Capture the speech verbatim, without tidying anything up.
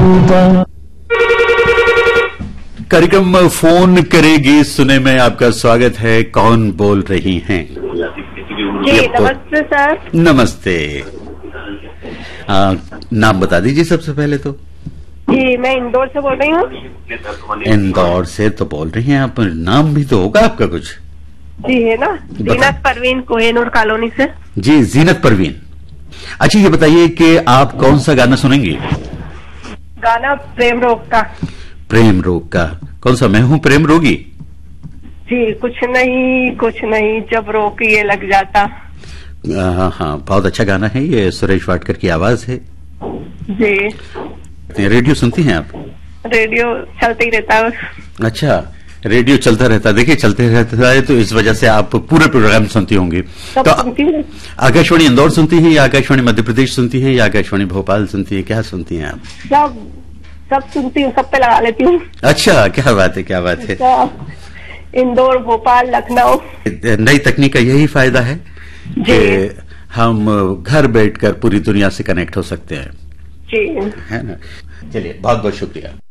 महबूबा। कार्यक्रम फोन करेगी सुने में आपका स्वागत है। कौन बोल रही हैं? जी नमस्ते सर। नमस्ते। आ, नाम बता दीजिए सबसे पहले तो। जी मैं इंदौर से बोल रही हूँ। इंदौर से तो बोल रही हैं आप, नाम भी तो होगा आपका कुछ? जी है ना, जीनत परवीन कोहेनूर कॉलोनी से। जी जीनत परवीन। अच्छा ये बताइए कि आप कौन सा गाना सुनेंगी? गाना प्रेम रोग का। प्रेम रोग का। कौन सा? मैं हूँ प्रेम रोगी। जी कुछ नहीं कुछ नहीं जब रोग ये लग जाता। हाँ हाँ बहुत अच्छा गाना है ये, सुरेश वाडकर की आवाज है। जी रेडियो सुनती हैं आप? रेडियो चलते ही रहता है। अच्छा रेडियो चलता रहता है। देखिए चलते रहता है तो इस वजह से आप पूरे प्रोग्राम सुनती होंगी। तो आकाशवाणी इंदौर सुनती है या आकाशवाणी मध्य प्रदेश सुनती है या आकाशवाणी भोपाल सुनती है? क्या सुनती हैं आप? सब सब सुनती हूँ, सब पे लगा लेती हूँ। अच्छा क्या बात है क्या बात है। इंदौर भोपाल लखनऊ। नई तकनीक का यही फायदा है कि हम घर बैठकर पूरी दुनिया से कनेक्ट हो सकते हैं। जी है ना। चलिए बहुत बहुत शुक्रिया।